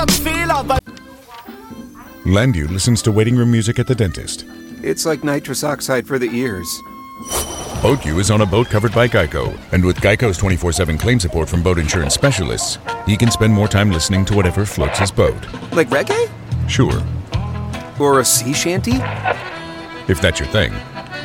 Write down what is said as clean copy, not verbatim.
Landu listens to waiting room music at the dentist. It's like nitrous oxide for the ears. BoatU is on a boat covered by Geico, and with Geico's 24/7 claim support from boat insurance specialists, he can spend more time listening to whatever floats his boat. Like reggae? Sure. Or a sea shanty? If that's your thing.